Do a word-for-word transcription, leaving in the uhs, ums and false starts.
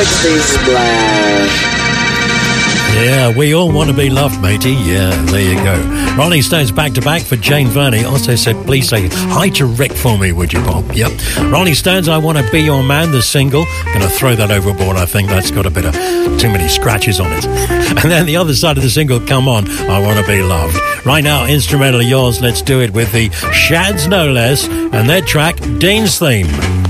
Yeah, we all want to be loved, matey. Yeah, there you go. Rolling Stones back-to-back for Jane Verney. Also said, please say hi to Rick for me, would you, Bob? Yep. Rolling Stones, I Want to Be Your Man, the single. Going to throw that overboard. I think that's got a bit of too many scratches on it. And then the other side of the single, Come On, I Want to Be Loved. Right now, instrumental yours. Let's do it with the Shads, no less, and their track, Dean's Theme.